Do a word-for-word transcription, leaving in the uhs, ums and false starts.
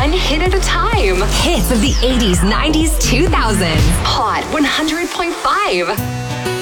one hit at a time. Hits of the eighties, nineties, two thousands. Hot one hundred point five.